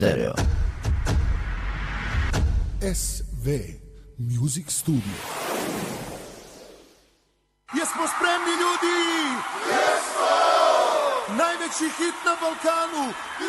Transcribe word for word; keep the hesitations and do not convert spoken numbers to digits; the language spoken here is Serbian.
Stereo. S V Music Studio. Jesmo spremni, ljudi? Jesmo! Najveći hit na Balkanu.